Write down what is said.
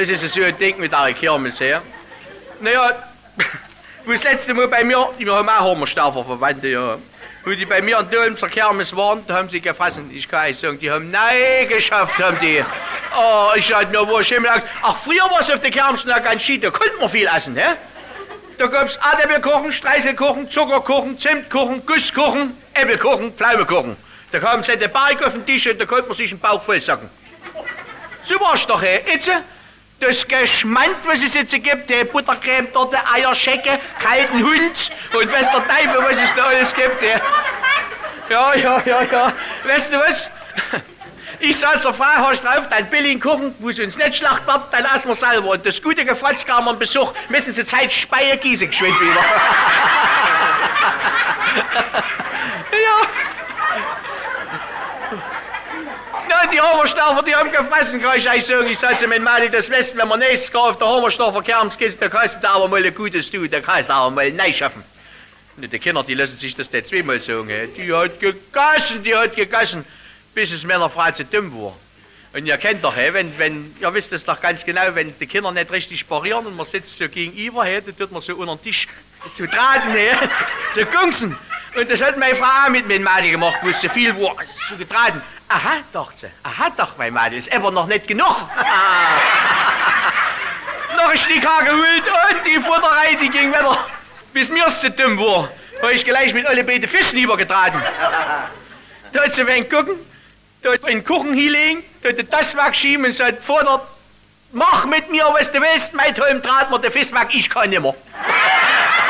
Das ist so ein Ding mit der Kirmes her. Naja, wo das letzte Mal bei mir, wir haben auch Hammerstaufer Verwandte, ja. Wo die bei mir an Dölm zur Kirmes waren, da haben sie gefressen. Ich kann euch sagen, die haben nein geschafft, haben die. Oh, ich sag nur, wo ich hingedacht, ach, früher war es auf der Kirmes noch ganz schied, da konnte man viel essen, hä? Da gab's Erdäpfelkuchen, Streiselkuchen, Zuckerkuchen, Zimtkuchen, Gusskuchen, Äpfelkuchen, Pflaumenkuchen. Da kamen sie den Berg auf den Tisch und da konnte man sich einen Bauch voll sacken. So war's doch, hä? Jetzt, das Geschmand, was es jetzt gibt, Buttercreme, Torte, Eierschecke, kalten Hund und weiß der Teufel, was es da alles gibt, hä? Ja. Weißt du was? Ich sag zur Frau, hast drauf, dein billigen Kuchen, muss uns nicht schlacht wird, dann essen wir selber. Und das gute Gefratz kam am Besuch, müssen Sie Zeit Speyer gießen geschwind wieder. Ja. Na, die Hammerstaufer, die haben gefressen, kann ich euch sagen. Ich sag zu meinem Mann, das Westen, wenn wir nächstes Jahr auf der Hammerstaufer Kerms gehen, da kannst du da aber mal ein Gutes tun, da kannst du aber mal neu schaffen. Die Kinder, die lassen sich das nicht zweimal sagen. Die hat gegessen, bis es meiner Frau zu dumm war. Und ihr kennt doch, wenn ihr wisst es doch ganz genau, wenn die Kinder nicht richtig parieren und man sitzt so gegenüber, dann tut man so unter den Tisch so traten, so gungsen. Und das hat meine Frau auch mit meinem Mädel gemacht, wo es so viel war, so getraten. Aha, dachte sie, doch, mein Mädel, ist aber noch nicht genug. Noch ein Stück Haar geholt und die Futterei, die ging weiter, bis mir es zu dumm war. Habe ich gleich mit alle beiden Füßen übergetraten. Da hat sie ein wenig gucken, da hat einen Kuchen hinlegen, da hat das wegschieben und sagt, Vater, mach mit mir, was du willst, mein Tollen trat mir der Fisch weg, ich kann nimmer.